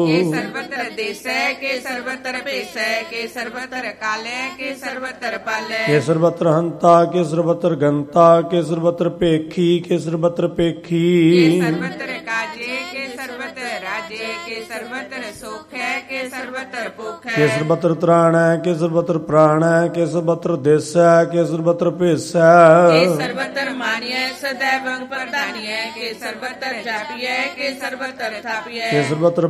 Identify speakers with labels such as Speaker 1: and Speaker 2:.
Speaker 1: ਕੇ ਸਰਬਤਰ ਦੇਸੈ ਕੇ ਸਰਬਤਰ ਭੇਸੈ ਕੇ ਸਰਬਤਰ ਕਾਲੈ ਕੇ ਸਰਬਤਰ ਪਾਲੈ
Speaker 2: ਕੇ ਸਰਬਤਰ ਹੰਤਾ ਕੇ ਸਰਬਤਰ ਗੰਤਾ ਕੇ ਸਰਬਤਰ ਭੇਖੀ ਕੇ ਸਰਬਤਰ ਭੇਖੀ
Speaker 1: ਕੇ ਸਰਬਤਰ ਕਾਜੇ ਕੇ ਸਰਬਤਰ ਰਾਜੇ ਕੇ ਸਰਬਤਰ ਸੋਖੈ ਕੇ ਸਰਬਤਰ ਭੁਖੈ
Speaker 2: ਕੇ ਸਰਬਤਰ ਤ੍ਰਾਣੈ ਕੇ ਸਰਬਤਰ ਪ੍ਰਾਣੈ ਕੇ ਸਰਬਤਰ ਦੇਸੈ ਕੇ ਸਰਬਤਰ ਭੇਸੈ
Speaker 1: ਕੇ ਸਰਬਤਰ ਮਾਨਿਐ ਸदैवੰ ਪ੍ਰਧਾਨਿਐ ਕੇ ਸਰਬਤਰ ਜਾਪਿਐ ਕੇ ਸਰਬਤਰ ਥਾਪਿਐ
Speaker 2: ਕੇ ਸਰਬਤਰ